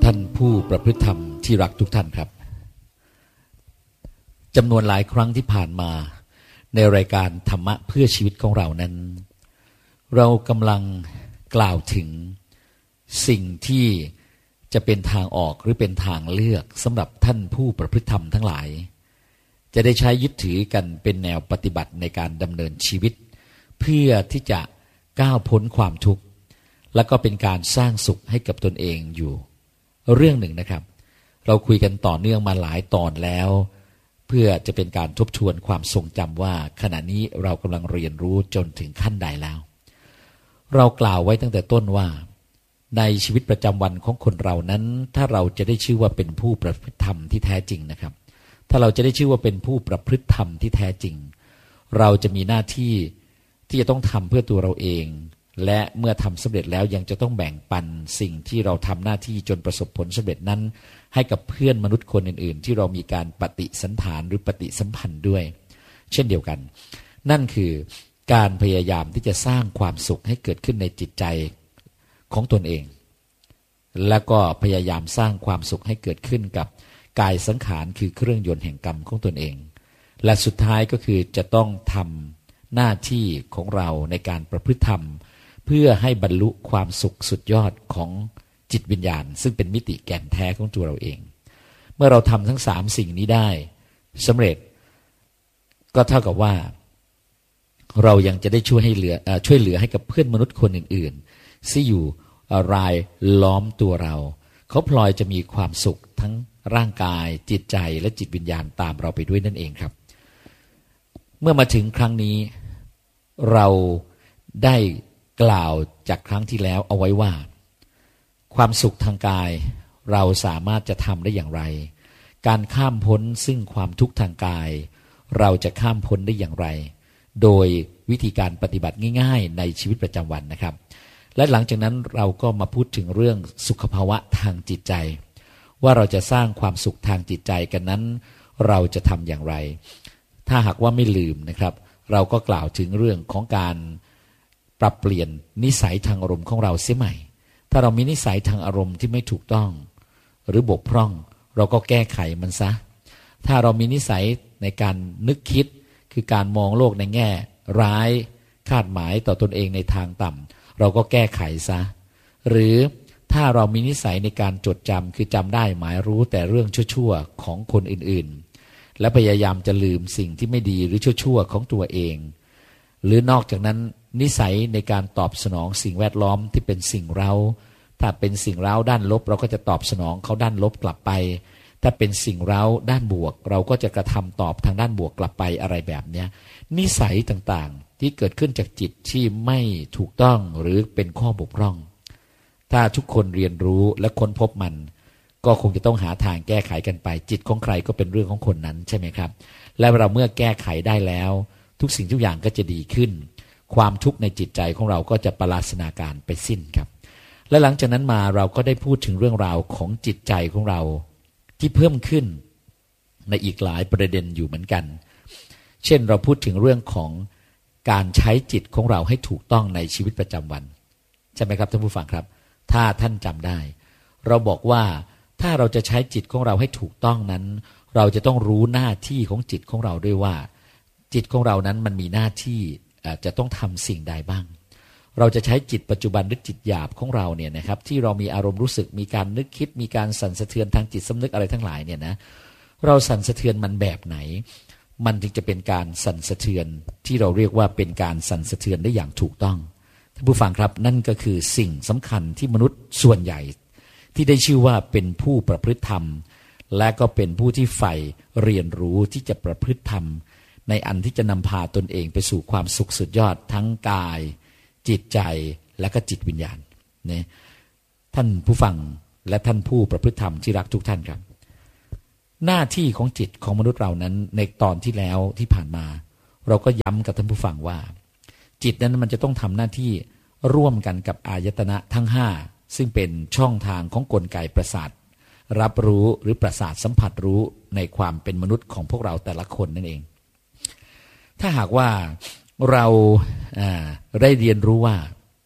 ท่านผู้ประพฤติธรรมที่รักทุกท่านครับจำนวนหลายครั้งที่ผ่านมาในรายการธรรมะเพื่อชีวิตของเรานั้นเรากำลังกล่าวถึงสิ่งที่จะเป็นทางออกหรือเป็นทางเลือกสำหรับท่านผู้ประพฤติธรรมทั้งหลายจะได้ใช้ยึดถือกันเป็นแนวปฏิบัติในการดำเนินชีวิตเพื่อที่จะก้าวพ้นความทุกข์และก็เป็นการสร้างสุขให้กับตนเองอยู่เรื่องหนึ่งนะครับเราคุยกันต่อเนื่องมาหลายตอนแล้วเพื่อจะเป็นการทบทวนความทรงจำว่าขณะนี้เรากำลังเรียนรู้จนถึงขั้นใดแล้วเรากล่าวไว้ตั้งแต่ต้นว่าในชีวิตประจำวันของคนเรานั้นถ้าเราจะได้ชื่อว่าเป็นผู้ประพฤติธรรมที่แท้จริงนะครับถ้าเราจะได้ชื่อว่าเป็นผู้ประพฤติธรรมที่แท้จริงเราจะมีหน้าที่ที่จะต้องทำเพื่อตัวเราเองและเมื่อทำสำเร็จแล้วยังจะต้องแบ่งปันสิ่งที่เราทำหน้าที่จนประสบผลสำเร็จนั้นให้กับเพื่อนมนุษย์คนอื่นๆที่เรามีการปฏิสันถานหรือปฏิสัมพันธ์ด้วยเช่นเดียวกันนั่นคือการพยายามที่จะสร้างความสุขให้เกิดขึ้นในจิตใจของตนเองแล้วก็พยายามสร้างความสุขให้เกิดขึ้นกับกายสังขารคือเครื่องยนต์แห่งกรรมของตนเองและสุดท้ายก็คือจะต้องทำหน้าที่ของเราในการประพฤติธรรมเพื่อให้บรรลุความสุขสุดยอดของจิตวิญญาณซึ่งเป็นมิติแก่นแท้ของตัวเราเองเมื่อเราทำทั้งสามสิ่งนี้ได้สำเร็จก็เท่ากับว่าเรายังจะได้ช่วยเหลือให้กับเพื่อนมนุษย์คนอื่นๆที่อยู่รายล้อมตัวเราเขาพลอยจะมีความสุขทั้งร่างกายจิตใจและจิตวิญญาณตามเราไปด้วยนั่นเองครับเมื่อมาถึงครั้งนี้เราได้กล่าวจากครั้งที่แล้วเอาไว้ว่าความสุขทางกายเราสามารถจะทำได้อย่างไรการข้ามพ้นซึ่งความทุกข์ทางกายเราจะข้ามพ้นได้อย่างไรโดยวิธีการปฏิบัติง่ายๆในชีวิตประจำวันนะครับและหลังจากนั้นเราก็มาพูดถึงเรื่องสุขภาวะทางจิตใจว่าเราจะสร้างความสุขทางจิตใจกันนั้นเราจะทำอย่างไรถ้าหากว่าไม่ลืมนะครับเราก็กล่าวถึงเรื่องของการปรับเปลี่ยนนิสัยทางอารมณ์ของเราเสียใหม่ถ้าเรามีนิสัยทางอารมณ์ที่ไม่ถูกต้องหรือบกพร่องเราก็แก้ไขมันซะถ้าเรามีนิสัยในการนึกคิดคือการมองโลกในแง่ร้ายคาดหมายต่อตนเองในทางต่ำเราก็แก้ไขซะหรือถ้าเรามีนิสัยในการจดจำคือจำได้หมายรู้แต่เรื่องชั่วๆของคนอื่นๆและพยายามจะลืมสิ่งที่ไม่ดีหรือชั่วๆของตัวเองหรือนอกจากนั้นนิสัยในการตอบสนองสิ่งแวดล้อมที่เป็นสิ่งเร้าถ้าเป็นสิ่งเร้าด้านลบเราก็จะตอบสนองเขาด้านลบกลับไปถ้าเป็นสิ่งเร้าด้านบวกเราก็จะกระทำตอบทางด้านบวกกลับไปอะไรแบบนี้นิสัยต่างๆที่เกิดขึ้นจากจิตที่ไม่ถูกต้องหรือเป็นข้อบกพร่องถ้าทุกคนเรียนรู้และค้นพบมันก็คงจะต้องหาทางแก้ไขกันไปจิตของใครก็เป็นเรื่องของคนนั้นใช่ไหมครับและเราเมื่อแก้ไขได้แล้วทุกสิ่งทุกอย่างก็จะดีขึ้นความทุกข์ในจิตใจของเราก็จะปราศนาการไปสิ้นครับและหลังจากนั้นมาเราก็ได้พูดถึงเรื่องราวของจิตใจของเราที่เพิ่มขึ้นในอีกหลายประเด็นอยู่เหมือนกันเช่นเราพูดถึงเรื่องของการใช้จิตของเราให้ถูกต้องในชีวิตประจำวันใช่ไหมครับท่านผู้ฟังครับถ้าท่านจำได้เราบอกว่าถ้าเราจะใช้จิตของเราให้ถูกต้องนั้นเราจะต้องรู้หน้าที่ของจิตของเราด้วยว่าจิตของเรานั้นมันมีหน้าที่จะต้องทำสิ่งใดบ้างเราจะใช้จิตปัจจุบันหรือจิตหยาบของเราเนี่ยนะครับที่เรามีอารมณ์รู้สึกมีการนึกคิดมีการสั่นสะเทือนทางจิตสำนึกอะไรทั้งหลายเนี่ยนะเราสั่นสะเทือนมันแบบไหนมันถึงจะเป็นการสั่นสะเทือนที่เราเรียกว่าเป็นการสั่นสะเทือนได้อย่างถูกต้องท่านผู้ฟังครับนั่นก็คือสิ่งสำคัญที่มนุษย์ส่วนใหญ่ที่ได้ชื่อว่าเป็นผู้ประพฤติธรรมและก็เป็นผู้ที่ใฝ่เรียนรู้ที่จะประพฤติธรรมในอันที่จะนำพาตนเองไปสู่ความสุขสุดยอดทั้งกายจิตใจและก็จิตวิญญาณเนี่ยท่านผู้ฟังและท่านผู้ประพฤติธรรมที่รักทุกท่านครับหน้าที่ของจิตของมนุษย์เรานั้นในตอนที่แล้วที่ผ่านมาเราก็ย้ำกับท่านผู้ฟังว่าจิตนั้นมันจะต้องทำหน้าที่ร่วมกันกับอายตนะทั้งห้าซึ่งเป็นช่องทางของกลไกประสาทรับรู้หรือประสาทสัมผัสรู้ในความเป็นมนุษย์ของพวกเราแต่ละคนนั่นเองถ้าหากว่าเราได้เรียนรู้ว่า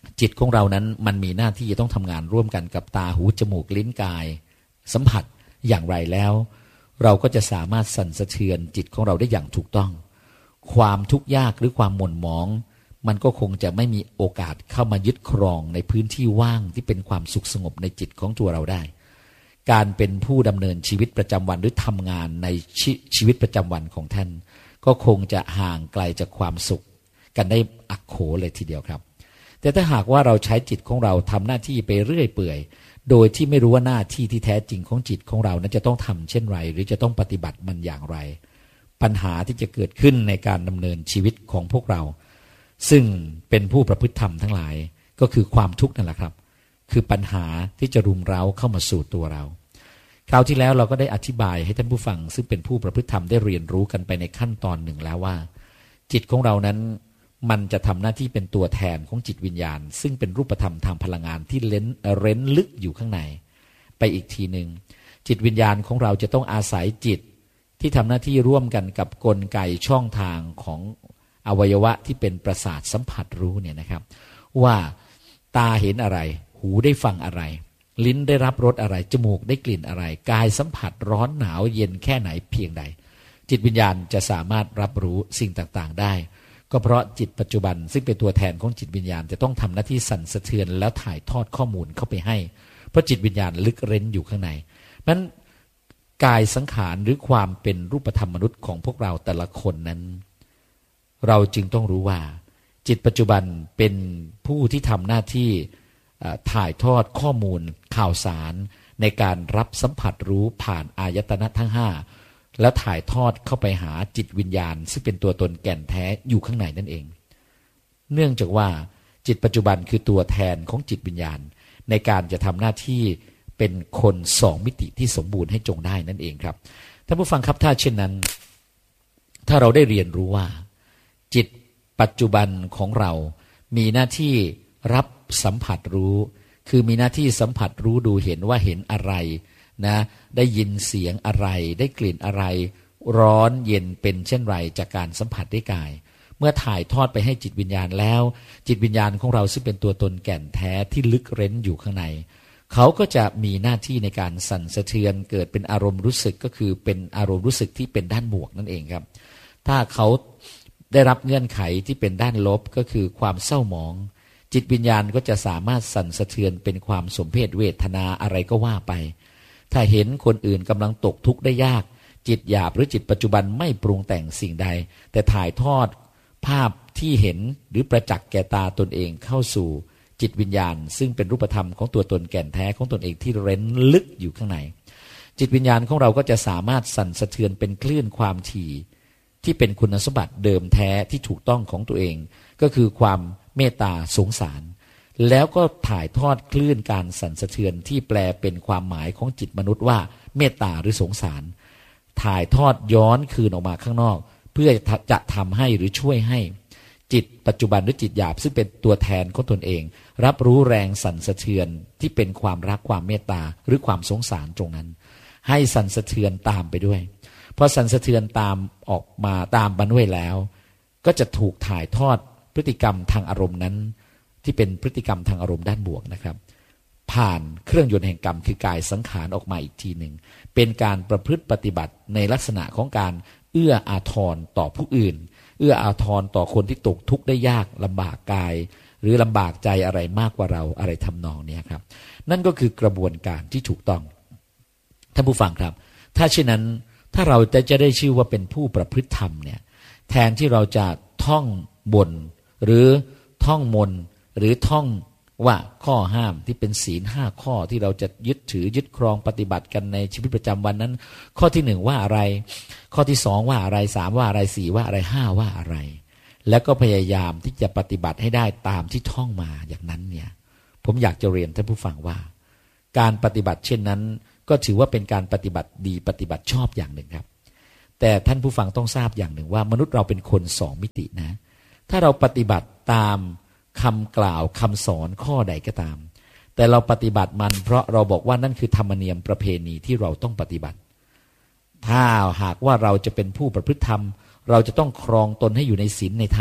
จิตของเรานั้นมันมีหน้าที่จะต้องทำงานร่วมกันกับตาหูจมูกลิ้นกายสัมผัสอย่างไรแล้วเราก็จะสามารถสั่นสะเทือนจิตของเราได้อย่างถูกต้องความทุกข์ยากหรือความหม่นหมองมันก็คงจะไม่มีโอกาสเข้ามายึดครองในพื้นที่ว่างที่เป็นความสุขสงบในจิตของตัวเราได้การเป็นผู้ดำเนินชีวิตประจำวันหรือทำงานในชีวิตประจำวันของท่านก็คงจะห่างไกลจากความสุขกันได้อักโขเลยทีเดียวครับแต่ถ้าหากว่าเราใช้จิตของเราทำหน้าที่ไปเรื่อยเปื่อยโดยที่ไม่รู้ว่าหน้าที่ที่แท้จริงของจิตของเรานั้นจะต้องทำเช่นไรหรือจะต้องปฏิบัติมันอย่างไรปัญหาที่จะเกิดขึ้นในการดำเนินชีวิตของพวกเราซึ่งเป็นผู้ประพฤติธรรมทั้งหลายก็คือความทุกข์นั่นแหละครับคือปัญหาที่จะรุมเร้าเข้ามาสู่ตัวเราคราวที่แล้วเราก็ได้อธิบายให้ท่านผู้ฟังซึ่งเป็นผู้ประพฤติธรรมได้เรียนรู้กันไปในขั้นตอนหนึ่งแล้วว่าจิตของเรานั้นมันจะทำหน้าที่เป็นตัวแทนของจิตวิญญาณซึ่งเป็นรูปธรรมทางพลังงานที่เร้นลึกอยู่ข้างในไปอีกทีหนึ่งจิตวิญญาณของเราจะต้องอาศัยจิตที่ทำหน้าที่ร่วมกันกับกลไกช่องทางของอวัยวะที่เป็นประสาทสัมผัสรู้เนี่ยนะครับว่าตาเห็นอะไรหูได้ฟังอะไรลิ้นได้รับรสอะไรจมูกได้กลิ่นอะไรกายสัมผัสร้อนหนาวเย็นแค่ไหนเพียงใดจิตวิญญาณจะสามารถรับรู้สิ่งต่างๆได้ก็เพราะจิตปัจจุบันซึ่งเป็นตัวแทนของจิตวิญญาณจะต้องทำหน้าที่สั่นสะเทือนแล้วถ่ายทอดข้อมูลเข้าไปให้เพราะจิตวิญญาณลึกเร้นอยู่ข้างในนั้นกายสังขารหรือความเป็นรูปธรรมมนุษย์ของพวกเราแต่ละคนนั้นเราจึงต้องรู้ว่าจิตปัจจุบันเป็นผู้ที่ทำหน้าที่ถ่ายทอดข้อมูลข่าวสารในการรับสัมผัสรู้ผ่านอายตนะทั้งห้าแล้วถ่ายทอดเข้าไปหาจิตวิญญาณซึ่งเป็นตัวตนแก่นแท้อยู่ข้างในนั่นเองเนื่องจากว่าจิตปัจจุบันคือตัวแทนของจิตวิญญาณในการจะทำหน้าที่เป็นคนสองมิติที่สมบูรณ์ให้จงได้นั่นเองครับท่านผู้ฟังครับถ้าเช่นนั้นถ้าเราได้เรียนรู้ว่าจิตปัจจุบันของเรามีหน้าที่รับสัมผัสรู้คือมีหน้าที่สัมผัสรู้ดูเห็นว่าเห็นอะไรนะได้ยินเสียงอะไรได้กลิ่นอะไรร้อนเย็นเป็นเช่นไรจากการสัมผัสด้วยกายเมื่อถ่ายทอดไปให้จิตวิญญาณแล้วจิตวิญญาณของเราซึ่งเป็นตัวตนแก่นแท้ที่ลึกเร้นอยู่ข้างในเขาก็จะมีหน้าที่ในการสั่นสะเทือนเกิดเป็นอารมณ์รู้สึกก็คือเป็นอารมณ์รู้สึกที่เป็นด้านบวกนั่นเองครับถ้าเขาได้รับเงื่อนไขที่เป็นด้านลบก็คือความเศร้าหมองจิตวิญญาณก็จะสามารถสั่นสะเทือนเป็นความสมเพชเวทนาอะไรก็ว่าไปถ้าเห็นคนอื่นกำลังตกทุกข์ได้ยากจิตหยาบหรือจิตปัจจุบันไม่ปรุงแต่งสิ่งใดแต่ถ่ายทอดภาพที่เห็นหรือประจักษ์แก่ตาตนเองเข้าสู่จิตวิญญาณซึ่งเป็นรูปธรรมของตัวตนแก่นแท้ของตนเองที่เร้นลึกอยู่ข้างในจิตวิญญาณของเราก็จะสามารถสั่นสะเทือนเป็นคลื่นความถี่ที่เป็นคุณสมบัติเดิมแท้ที่ถูกต้องของตัวเองก็คือความเมตตาสงสารแล้วก็ถ่ายทอดคลื่นการสั่นสะเทือนที่แปลเป็นความหมายของจิตมนุษย์ว่าเมตตาหรือสงสารถ่ายทอดย้อนคืนออกมาข้างนอกเพื่อจะทำให้หรือช่วยให้จิตปัจจุบันหรือจิตหยาบซึ่งเป็นตัวแทนของตนเองรับรู้แรงสั่นสะเทือนที่เป็นความรักความเมตตาหรือความสงสารตรงนั้นให้สั่นสะเทือนตามไปด้วยพอสั่นสะเทือนตามออกมาตามมาด้วยแล้วก็จะถูกถ่ายทอดพฤติกรรมทางอารมณ์นั้นที่เป็นพฤติกรรมทางอารมณ์ด้านบวกนะครับผ่านเครื่องยนต์แห่งกรรมคือกายสังขารออกมาอีกทีหนึ่งเป็นการประพฤติปฏิบัติในลักษณะของการเอื้ออาทรต่อผู้อื่นเอื้ออาทรต่อคนที่ตกทุกข์ได้ยากลำบากกายหรือลำบากใจอะไรมากกว่าเราอะไรทำนองนี้ครับนั่นก็คือกระบวนการที่ถูกต้องท่านผู้ฟังครับถ้าเช่นนั้นถ้าเราจะได้ชื่อว่าเป็นผู้ประพฤติธรรมเนี่ยแทนที่เราจะท่องบนหรือท่องมนหรือท่องว่าข้อห้ามที่เป็นศีล5ข้อที่เราจะยึดถือยึดครองปฏิบัติกันในชีวิตประจำวันนั้นข้อที่1ว่าอะไรข้อที่2ว่าอะไร3ว่าอะไร4ว่าอะไร5ว่าอะไรแล้วก็พยายามที่จะปฏิบัติให้ได้ตามที่ท่องมาอย่างนั้นเนี่ยผมอยากจะเรียนท่านผู้ฟังว่าการปฏิบัติเช่นนั้นก็ถือว่าเป็นการปฏิบัติดีปฏิบัติชอบอย่างหนึ่งครับแต่ท่านผู้ฟังต้องทราบอย่างหนึ่งว่ามนุษย์เราเป็นคน2มิตินะถ้าเราปฏิบัติตามคำกล่าวคำสอนข้อใดก็ตามแต่เราปฏิบัติมันเพราะเราบอกว่านั่นคือธรรมเนียมประเพณีที่เราต้องปฏิบัติถ้าหากว่าเราจะเป็นผู้ประพฤติธรรมเราจะต้องครองตนให้อยู่ในศีลในธรรม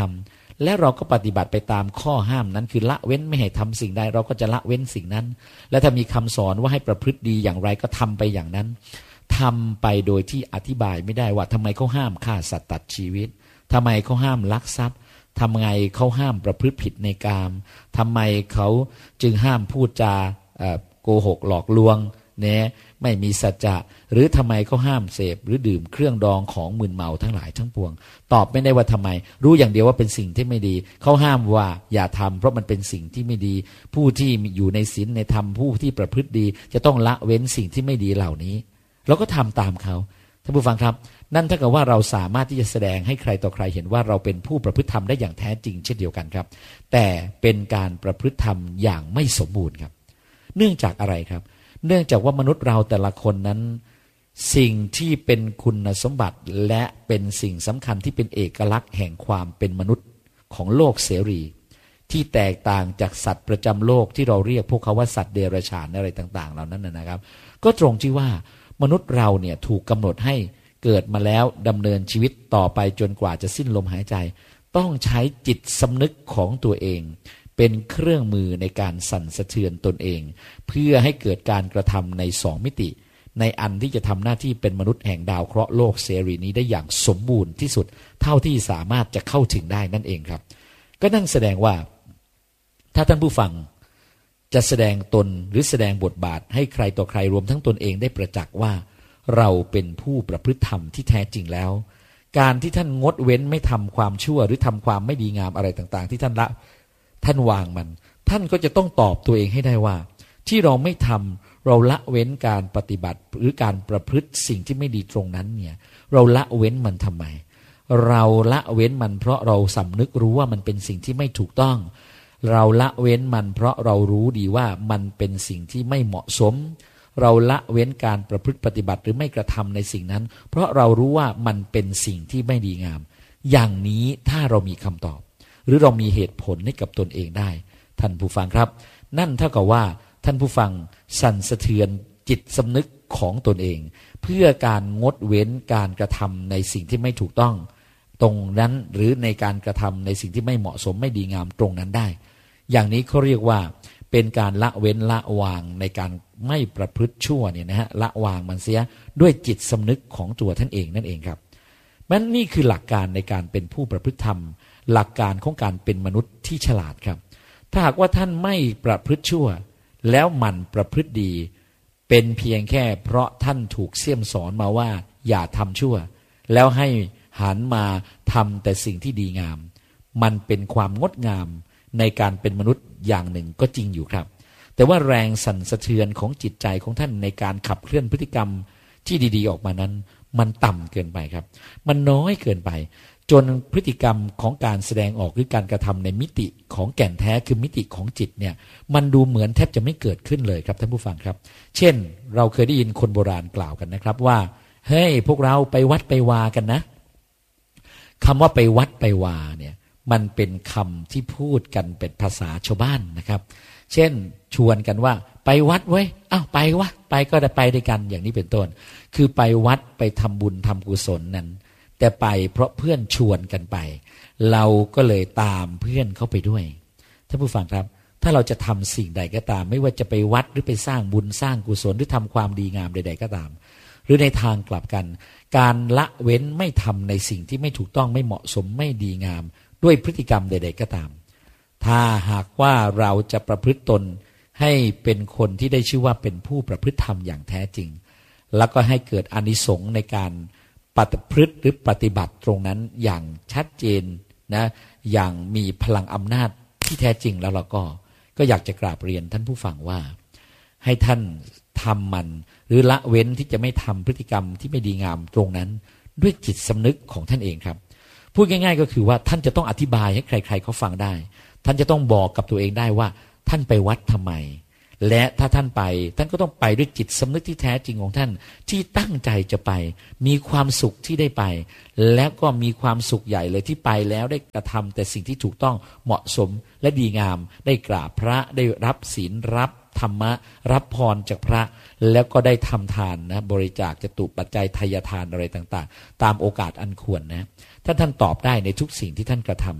และเราก็ปฏิบัติไปตามข้อห้ามนั้นคือละเว้นไม่ให้ทำสิ่งใดเราก็จะละเว้นสิ่งนั้นและถ้ามีคำสอนว่าให้ประพฤติดีอย่างไรก็ทำไปอย่างนั้นทำไปโดยที่อธิบายไม่ได้ว่าทำไมเขาห้ามฆ่าสัตว์ตัดชีวิตทำไมเขาห้ามลักทรัพย์ทำไงเขาห้ามประพฤติผิดในกามทำไมเขาจึงห้ามพูดจาโกหกหลอกลวงเนี่ยไม่มีสัจจะหรือทำไมเขาห้ามเสพหรือดื่มเครื่องดองของมึนเมาทั้งหลายทั้งปวงตอบไม่ได้ว่าทำไมรู้อย่างเดียวว่าเป็นสิ่งที่ไม่ดีเขาห้ามว่าอย่าทำเพราะมันเป็นสิ่งที่ไม่ดีผู้ที่อยู่ในศีลในธรรมผู้ที่ประพฤติดีจะต้องละเว้นสิ่งที่ไม่ดีเหล่านี้เราก็ทำตามเขาท่านผู้ฟังครับนั่นเท่ากับว่าเราสามารถที่จะแสดงให้ใครต่อใครเห็นว่าเราเป็นผู้ประพฤติธรรมได้อย่างแท้จริงเช่นเดียวกันครับแต่เป็นการประพฤติธรรมอย่างไม่สมบูรณ์ครับเนื่องจากอะไรครับเนื่องจากว่ามนุษย์เราแต่ละคนนั้นสิ่งที่เป็นคุณสมบัติและเป็นสิ่งสำคัญที่เป็นเอกลักษณ์แห่งความเป็นมนุษย์ของโลกเสรีที่แตกต่างจากสัตว์ประจำโลกที่เราเรียกพวกเขาว่าสัตว์เดรัจฉานอะไรต่างๆเหล่านั้นนะครับก็ตรงที่ว่ามนุษย์เราเนี่ยถูกกำหนดให้เกิดมาแล้วดำเนินชีวิตต่อไปจนกว่าจะสิ้นลมหายใจต้องใช้จิตสำนึกของตัวเองเป็นเครื่องมือในการสั่นสะเทือนตนเองเพื่อให้เกิดการกระทำในสองมิติในอันที่จะทำหน้าที่เป็นมนุษย์แห่งดาวเคราะห์โลกเสรีนี้ได้อย่างสมบูรณ์ที่สุดเท่าที่สามารถจะเข้าถึงได้นั่นเองครับก็นั่นแสดงว่าถ้าท่านผู้ฟังจะแสดงตนหรือแสดงบทบาทให้ใครต่อใครรวมทั้งตนเองได้ประจักษ์ว่าเราเป็นผู้ประพฤติธรรมที่แท้จริงแล้วการที่ท่านงดเว้นไม่ทำความชั่วหรือทำความไม่ดีงามอะไรต่างๆที่ท่านละท่านวางมันท่านก็จะต้องตอบตัวเองให้ได้ว่าที่เราไม่ทำเราละเว้นการปฏิบัติหรือการประพฤติสิ่งที่ไม่ดีตรงนั้นเนี่ยเราละเว้นมันทำไมเราละเว้นมันเพราะเราสำนึกรู้ว่ามันเป็นสิ่งที่ไม่ถูกต้องเราละเว้นมันเพราะเรารู้ดีว่ามันเป็นสิ่งที่ไม่เหมาะสมเราละเว้นการประพฤติปฏิบัติหรือไม่กระทำในสิ่งนั้นเพราะเรารู้ว่ามันเป็นสิ่งที่ไม่ดีงามอย่างนี้ถ้าเรามีคำตอบหรือเรามีเหตุผลให้กับตนเองได้ท่านผู้ฟังครับนั่นเท่ากับว่าท่านผู้ฟังสั่นสะเทือนจิตสำนึกของตนเองเพื่อการงดเว้นการกระทำในสิ่งที่ไม่ถูกต้องตรงนั้นหรือในการกระทำในสิ่งที่ไม่เหมาะสมไม่ดีงามตรงนั้นได้อย่างนี้เขาเรียกว่าเป็นการละเว้นละวางในการไม่ประพฤติชั่วเนี่ยนะฮะละวางมันเสียด้วยจิตสำนึกของตัวท่านเองนั่นเองครับมันนี่คือหลักการในการเป็นผู้ประพฤติธรรมหลักการของการเป็นมนุษย์ที่ฉลาดครับถ้าหากว่าท่านไม่ประพฤติชั่วแล้วหมั่นประพฤติดีเป็นเพียงแค่เพราะท่านถูกเสี่ยมสอนมาว่าอย่าทำชั่วแล้วให้หันมาทำแต่สิ่งที่ดีงามมันเป็นความงดงามในการเป็นมนุษย์อย่างหนึ่งก็จริงอยู่ครับแต่ว่าแรงสั่นสะเทือนของจิตใจของท่านในการขับเคลื่อนพฤติกรรมที่ดีๆออกมานั้นมันต่ำเกินไปครับมันน้อยเกินไปจนพฤติกรรมของการแสดงออกหรือการกระทำในมิติของแก่นแท้คือมิติของจิตเนี่ยมันดูเหมือนแทบจะไม่เกิดขึ้นเลยครับท่านผู้ฟังครับเช่นเราเคยได้ยินคนโบราณกล่าวกันนะครับว่าเฮ้ยพวกเราไปวัดไปวากันนะคำว่าไปวัดไปวาเนี่ยมันเป็นคำที่พูดกันเป็นภาษาชาวบ้านนะครับเช่นชวนกันว่าไปวัดเว้ยอ้าวไปวะไปก็ได้ไปด้วยกันอย่างนี้เป็นต้นคือไปวัดไปทำบุญทำกุศลนั้นแต่ไปเพราะเพื่อนชวนกันไปเราก็เลยตามเพื่อนเข้าไปด้วยท่านผู้ฟังครับถ้าเราจะทำสิ่งใดก็ตามไม่ว่าจะไปวัดหรือไปสร้างบุญสร้างกุศลหรือทำความดีงามใดๆก็ตามหรือในทางกลับกันการละเว้นไม่ทำในสิ่งที่ไม่ถูกต้องไม่เหมาะสมไม่ดีงามด้วยพฤติกรรมใดๆก็ตามถ้าหากว่าเราจะประพฤติตนให้เป็นคนที่ได้ชื่อว่าเป็นผู้ประพฤติธรรมอย่างแท้จริงแล้วก็ให้เกิดอานิสงส์ในการปฏิพฤติหรือปฏิบัติตรงนั้นอย่างชัดเจนนะอย่างมีพลังอำนาจที่แท้จริงแล้วเราก็อยากจะกราบเรียนท่านผู้ฟังว่าให้ท่านทำมันหรือละเว้นที่จะไม่ทำพฤติกรรมที่ไม่ดีงามตรงนั้นด้วยจิตสำนึกของท่านเองครับพูดง่ายๆก็คือว่าท่านจะต้องอธิบายให้ใครๆเขาฟังได้ท่านจะต้องบอกกับตัวเองได้ว่าท่านไปวัดทำไมและถ้าท่านไปท่านก็ต้องไปด้วยจิตสำนึกที่แท้จริงของท่านที่ตั้งใจจะไปมีความสุขที่ได้ไปและก็มีความสุขใหญ่เลยที่ไปแล้วได้กระทำแต่สิ่งที่ถูกต้องเหมาะสมและดีงามได้กราบพระได้รับศีลรับธรรมะรับพรจากพระแล้วก็ได้ทำทานนะบริจาคจตุปัจจัยทายทานอะไรต่างๆตามโอกาสอันควรนะถ้าท่านตอบได้ในทุกสิ่งที่ท่านกระท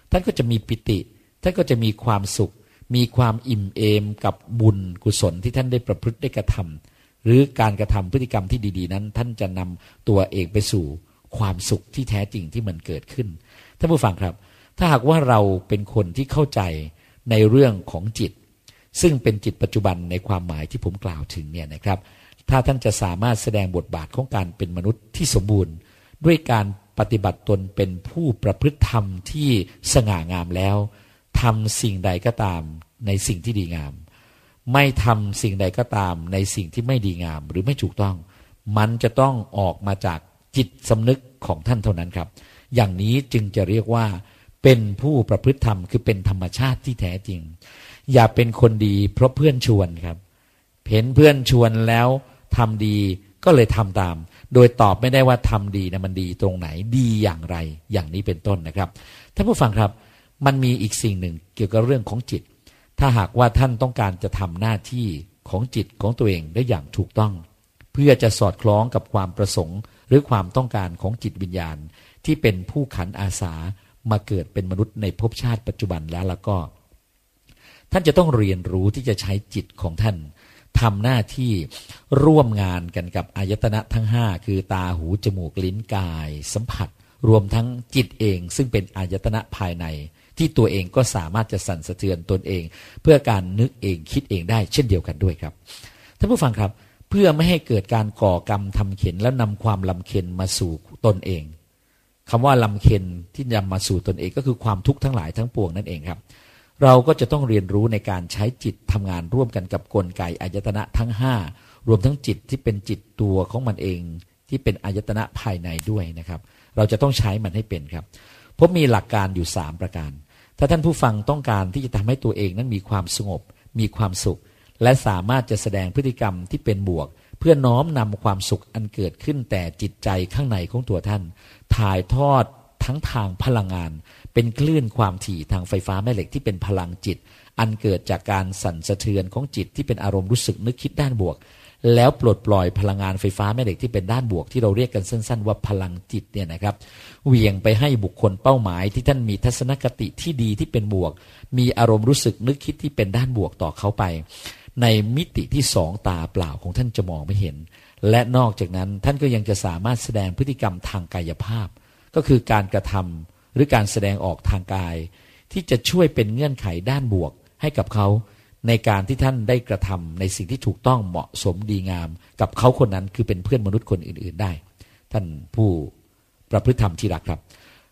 ท่านก็จะมีปิติท่านก็จะมีความสุขมีความอิ่มเอมกับบุญกุศลที่ท่านได้ประพฤติได้กระทำหรือการกระทำพฤติกรรมที่ดีๆนั้นท่านจะนำตัวเองไปสู่ความสุขที่แท้จริงที่มันเกิดขึ้นท่านผู้ฟังครับถ้าหากว่าเราเป็นคนที่เข้าใจในเรื่องของจิตซึ่งเป็นจิตปัจจุบันในความหมายที่ผมกล่าวถึงเนี่ยนะครับถ้าท่านจะสามารถแสดงบทบาทของการเป็นมนุษย์ที่สมบูรณ์ด้วยการปฏิบัติตนเป็นผู้ประพฤติธรรมที่สง่างามแล้วทำสิ่งใดก็ตามในสิ่งที่ดีงามไม่ทำสิ่งใดก็ตามในสิ่งที่ไม่ดีงามหรือไม่ถูกต้องมันจะต้องออกมาจากจิตสำนึกของท่านเท่านั้นครับอย่างนี้จึงจะเรียกว่าเป็นผู้ประพฤติธรรมคือเป็นธรรมชาติที่แท้จริงอย่าเป็นคนดีเพราะเพื่อนชวนครับเห็นเพื่อนชวนแล้วทำดีก็เลยทำตามโดยตอบไม่ได้ว่าทำดีนะมันดีตรงไหนดีอย่างไรอย่างนี้เป็นต้นนะครับท่านผู้ฟังครับมันมีอีกสิ่งหนึ่งเกี่ยวกับเรื่องของจิตถ้าหากว่าท่านต้องการจะทำหน้าที่ของจิตของตัวเองได้อย่างถูกต้องเพื่อจะสอดคล้องกับความประสงค์หรือความต้องการของจิตวิญญาณที่เป็นผู้ขันอาสามาเกิดเป็นมนุษย์ในภพชาติปัจจุบันแล้วก็ท่านจะต้องเรียนรู้ที่จะใช้จิตของท่านทำหน้าที่ร่วมงานกันกับอายตนะทั้ง5คือตาหูจมูกลิ้นกายสัมผัสรวมทั้งจิตเองซึ่งเป็นอายตนะภายในที่ตัวเองก็สามารถจะสั่นสะเทือนตนเองเพื่อการนึกเองคิดเองได้เช่นเดียวกันด้วยครับท่านผู้ฟังครับเพื่อไม่ให้เกิดการก่อกรรมทำเข็ญแล้วนำความลำเค็ญมาสู่ตนเองคำว่าลำเค็ญที่นำมาสู่ตนเองก็คือความทุกข์ทั้งหลายทั้งปวงนั่นเองครับเราก็จะต้องเรียนรู้ในการใช้จิตทำงานร่วมกันกับกลไกอายตนะทั้ง5รวมทั้งจิตที่เป็นจิตตัวของมันเองที่เป็นอายตนะภายในด้วยนะครับเราจะต้องใช้มันให้เป็นครับผมมีหลักการอยู่3ประการถ้าท่านผู้ฟังต้องการที่จะทำให้ตัวเองนั้นมีความสงบมีความสุขและสามารถจะแสดงพฤติกรรมที่เป็นบวกเพื่อน้อมนำความสุขอันเกิดขึ้นแต่จิตใจข้างในของตัวท่านถ่ายทอดทั้งทางพลังงานเป็นคลื่นความถี่ทางไฟฟ้าแม่เหล็กที่เป็นพลังจิตอันเกิดจากการสั่นสะเทือนของจิตที่เป็นอารมณ์รู้สึกนึกคิดด้านบวกแล้วปลดปล่อยพลังงานไฟฟ้าแม่เหล็กที่เป็นด้านบวกที่เราเรียกกันสั้นๆว่าพลังจิตเนี่ยนะครับเหวี่ยงไปให้บุคคลเป้าหมายที่ท่านมีทัศนคติที่ดีที่เป็นบวกมีอารมณ์รู้สึกนึกคิดที่เป็นด้านบวกต่อเขาไปในมิติที่2ตาเปล่าของท่านจะมองไม่เห็นและนอกจากนั้นท่านก็ยังจะสามารถแสดงพฤติกรรมทางกายภาพก็คือการกระทำหรือการแสดงออกทางกายที่จะช่วยเป็นเงื่อนไขด้านบวกให้กับเขาในการที่ท่านได้กระทำในสิ่งที่ถูกต้องเหมาะสมดีงามกับเขาคนนั้นคือเป็นเพื่อนมนุษย์คนอื่นๆได้ท่านผู้ประพฤติธรรมที่รักครับ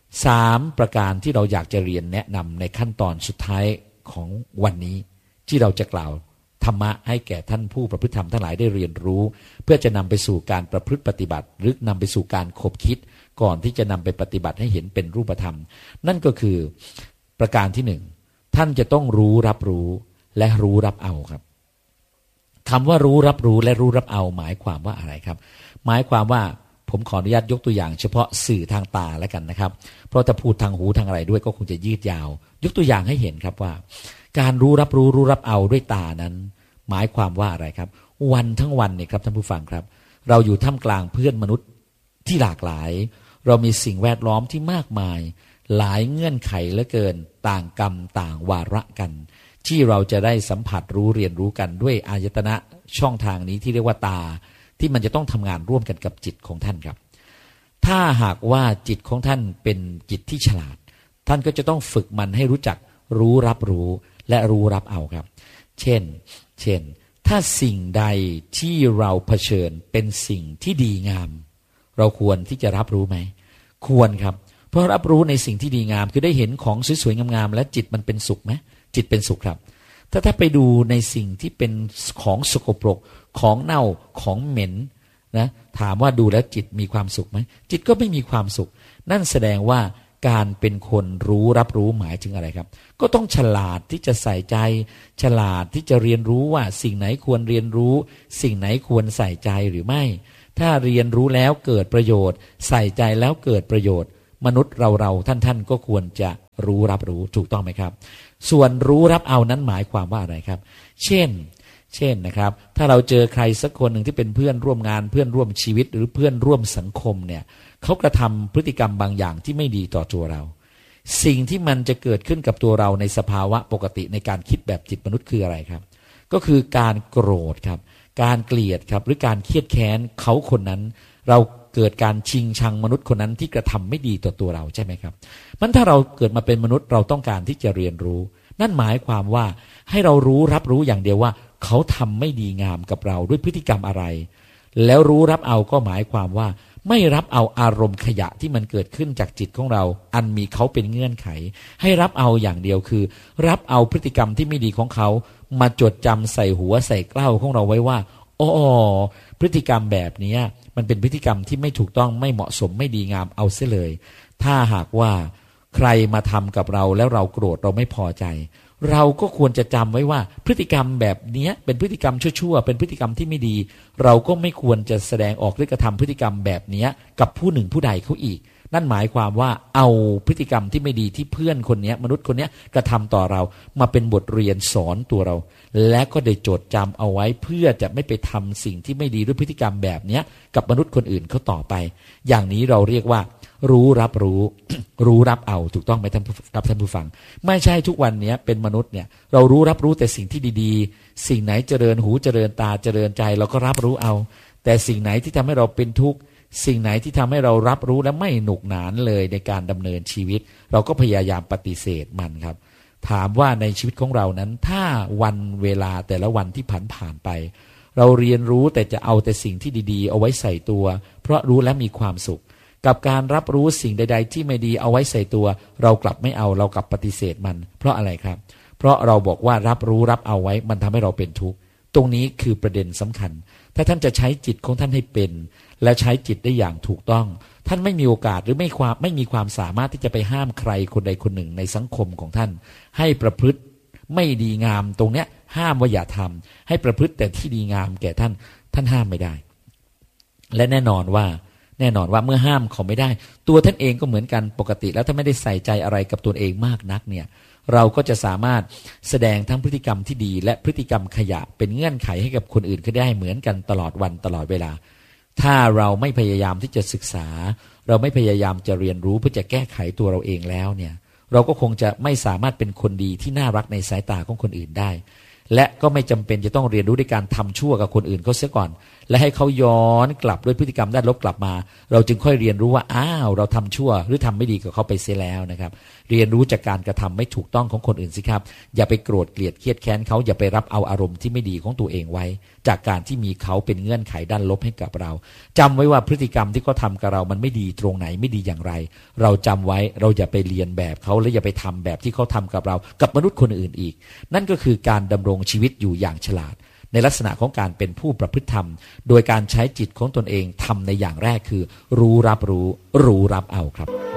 3ประการที่เราอยากจะเรียนแนะนำในขั้นตอนสุดท้ายของวันนี้ที่เราจะกล่าวธรรมะให้แก่ท่านผู้ประพฤติธรรมทั้งหลายได้เรียนรู้เพื่อจะนำไปสู่การประพฤติปฏิบัติหรือนำไปสู่การคบคิดก่อนที่จะนำไปปฏิบัติให้เห็นเป็นรูปธรรมนั่นก็คือประการที่1ท่านจะต้องรู้รับรู้และรู้รับเอาครับคำว่ารู้รับรู้และรู้รับเอาหมายความว่าอะไรครับหมายความว่าผมขออนุญาตยกตัวอย่างเฉพาะสื่อทางตาแล้วกันนะครับเพราะถ้าพูดทางหูทางอะไรด้วยก็คงจะยืดยาวยกตัวอย่างให้เห็นครับว่าการรู้รับรู้รู้รับเอาด้วยตานั้นหมายความว่าอะไรครับวันทั้งวันเนี่ยครับท่านผู้ฟังครับเราอยู่ท่ามกลางเพื่อนมนุษย์ที่หลากหลายเรามีสิ่งแวดล้อมที่มากมายหลายเงื่อนไขเหลือเกินต่างกรรมต่างวาระกันที่เราจะได้สัมผัสรู้เรียนรู้กันด้วยอายตนะช่องทางนี้ที่เรียกว่าตาที่มันจะต้องทำงานร่วมกันกับจิตของท่านครับถ้าหากว่าจิตของท่านเป็นจิตที่ฉลาดท่านก็จะต้องฝึกมันให้รู้จักรู้รับรู้และรู้รับเอาครับเช่นถ้าสิ่งใดที่เราเผชิญเป็นสิ่งที่ดีงามเราควรที่จะรับรู้ไหมควรครับเพราะรับรู้ในสิ่งที่ดีงามคือได้เห็นของสวยๆงามๆและจิตมันเป็นสุขไหมจิตเป็นสุขครับถ้าไปดูในสิ่งที่เป็นของสกปรกของเน่าของเหม็นนะถามว่าดูแล้วจิตมีความสุขไหมจิตก็ไม่มีความสุขนั่นแสดงว่าการเป็นคนรู้รับรู้หมายถึงอะไรครับก็ต้องฉลาดที่จะใส่ใจฉลาดที่จะเรียนรู้ว่าสิ่งไหนควรเรียนรู้สิ่งไหนควรใส่ใจหรือไม่ถ้าเรียนรู้แล้วเกิดประโยชน์ใส่ใจแล้วเกิดประโยชน์มนุษย์เราท่านก็ควรจะรู้รับรู้ถูกต้องไหมครับส่วนรู้รับเอานั้นหมายความว่าอะไรครับเช่นนะครับถ้าเราเจอใครสักคนหนึ่งที่เป็นเพื่อนร่วมงานเพื่อนร่วมชีวิตหรือเพื่อนร่วมสังคมเนี่ยเขากระทำพฤติกรรมบางอย่างที่ไม่ดีต่อตัวเราสิ่งที่มันจะเกิดขึ้นกับตัวเราในสภาวะปกติในการคิดแบบจิตมนุษย์คืออะไรครับก็คือการโกรธครับการเกลียดครับหรือการเครียดแค้นเขาคนนั้นเราเกิดการชิงชังมนุษย์คนนั้นที่กระทำไม่ดีต่อตัวเราใช่ไหมครับมันถ้าเราเกิดมาเป็นมนุษย์เราต้องการที่จะเรียนรู้นั่นหมายความว่าให้เรารู้รับรู้อย่างเดียวว่าเขาทำไม่ดีงามกับเราด้วยพฤติกรรมอะไรแล้วรู้รับเอาก็หมายความว่าไม่รับเอาอารมณ์ขยะที่มันเกิดขึ้นจากจิตของเราอันมีเขาเป็นเงื่อนไขให้รับเอาอย่างเดียวคือรับเอาพฤติกรรมที่ไม่ดีของเขามาจดจำใส่หัวใส่เกล้าของเราไว้ว่าอ๋อพฤติกรรมแบบนี้มันเป็นพฤติกรรมที่ไม่ถูกต้องไม่เหมาะสมไม่ดีงามเอาเสียเลยถ้าหากว่าใครมาทำกับเราแล้วเราโกรธเราไม่พอใจเราก็ควรจะจำไว้ว่าพฤติกรรมแบบนี้เป็นพฤติกรรมชั่วๆเป็นพฤติกรรมที่ไม่ดีเราก็ไม่ควรจะแสดงออกหรือกระทำพฤติกรรมแบบนี้กับผู้หนึ่งผู้ใดเขาอีกนั่นหมายความว่าเอาพฤติกรรมที่ไม่ดีที่เพื่อนคนนี้มนุษย์คนนี้กระทำต่อเรามาเป็นบทเรียนสอนตัวเราและก็ได้จดจำเอาไว้เพื่อจะไม่ไปทำสิ่งที่ไม่ดีด้วยพฤติกรรมแบบนี้กับมนุษย์คนอื่นเขาต่อไปอย่างนี้เราเรียกว่ารู้รับรู้ รู้รับเอาถูกต้องไหมท่านผู้ฟังไม่ใช่ทุกวันนี้เป็นมนุษย์เนี่ยเรารู้รับรู้แต่สิ่งที่ดีๆสิ่งไหนเจริญหูเจริญตาเจริญใจเราก็รับรู้เอาแต่สิ่งไหนที่ทำให้เราเป็นทุกข์สิ่งไหนที่ทำให้เรารับรู้และไม่หนุกหนานเลยในการดำเนินชีวิตเราก็พยายามปฏิเสธมันครับถามว่าในชีวิตของเรานั้นถ้าวันเวลาแต่ละวันที่ผ่านไปเราเรียนรู้แต่จะเอาแต่สิ่งที่ดีๆเอาไว้ใส่ตัวเพราะรู้และมีความสุขกับการรับรู้สิ่งใดๆที่ไม่ดีเอาไว้ใส่ตัวเรากลับไม่เอาเรากลับปฏิเสธมันเพราะอะไรครับเพราะเราบอกว่ารับรู้รับเอาไว้มันทำให้เราเป็นทุกข์ตรงนี้คือประเด็นสำคัญถ้าท่านจะใช้จิตของท่านให้เป็นและใช้จิตได้อย่างถูกต้องท่านไม่มีโอกาสหรือไม่มีความสามารถที่จะไปห้ามใครคนใดคนหนึ่งในสังคมของท่านให้ประพฤติไม่ดีงามตรงเนี้ยห้ามว่าอย่าทำให้ประพฤติแต่ที่ดีงามแก่ท่านห้ามไม่ได้และแน่นอนว่าเมื่อห้ามเขาไม่ได้ตัวท่านเองก็เหมือนกันปกติแล้วถ้าไม่ได้ใส่ใจอะไรกับตัวเองมากนักเนี่ยเราก็จะสามารถแสดงทั้งพฤติกรรมที่ดีและพฤติกรรมขยะเป็นเงื่อนไขให้กับคนอื่นก็ได้เหมือนกันตลอดวันตลอดเวลาถ้าเราไม่พยายามที่จะศึกษาเราไม่พยายามจะเรียนรู้เพื่อจะแก้ไขตัวเราเองแล้วเนี่ยเราก็คงจะไม่สามารถเป็นคนดีที่น่ารักในสายตาของคนอื่นได้และก็ไม่จำเป็นจะต้องเรียนรู้ด้วยการทำชั่วกับคนอื่นเขาเสียก่อนและให้เขาย้อนกลับด้วยพฤติกรรมด้านลบกลับมาเราจึงค่อยเรียนรู้ว่าอ้าวเราทำชั่วหรือทำไม่ดีกับเขาไปเสียแล้วนะครับเรียนรู้จากการกระทำไม่ถูกต้องของคนอื่นสิครับอย่าไปโกรธเกลียดเครียดแค้นเขาอย่าไปรับเอาอารมณ์ที่ไม่ดีของตัวเองไว้จากการที่มีเขาเป็นเงื่อนไขด้านลบให้กับเราจำไว้ว่าพฤติกรรมที่เขาทำกับเรามันไม่ดีตรงไหนไม่ดีอย่างไรเราจำไว้เราอย่าไปเรียนแบบเขาและอย่าไปทำแบบที่เขาทำกับเรากับมนุษย์คนอื่นอีกนั่นก็คือการดำรงชีวิตอยู่อย่างฉลาดในลักษณะของการเป็นผู้ประพฤติธรรมโดยการใช้จิตของตนเองทำในอย่างแรกคือรู้รับเอาครับ